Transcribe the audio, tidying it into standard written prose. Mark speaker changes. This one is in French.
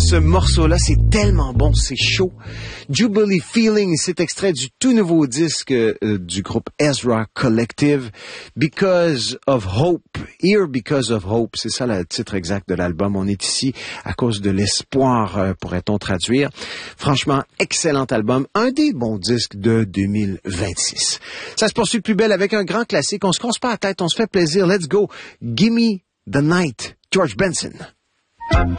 Speaker 1: ce morceau-là, c'est tellement bon, c'est chaud. Jubilee Feeling, c'est extrait du tout nouveau disque du groupe Ezra Collective. Because of Hope, Here Because of Hope, c'est ça le titre exact de l'album. On est ici à cause de l'espoir, pourrait-on traduire. Franchement, excellent album, un des bons disques de 2026. Ça se poursuit plus belle avec un grand classique. On se casse pas la tête, on se fait plaisir. Let's go. Gimme the Night, George Benson.